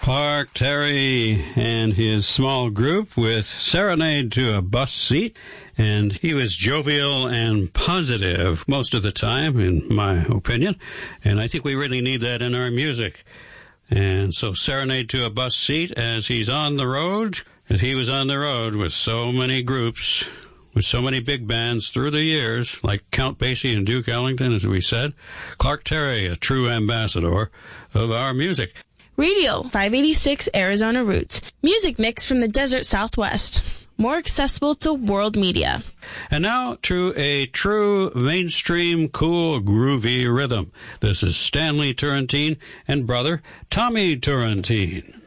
Clark Terry and his small group with Serenade to a Bus Seat. And he was jovial and positive most of the time, in my opinion. And I think we really need that in our music. And so Serenade to a Bus Seat as he's on the road, as he was on the road with so many groups, with so many big bands through the years, like Count Basie and Duke Ellington, as we said. Clark Terry, a true ambassador of our music. Radio 586 Arizona Roots. Music mix from the desert Southwest. More accessible to world media. And now to a true mainstream, cool, groovy rhythm. This is Stanley Turrentine and brother Tommy Turrentine.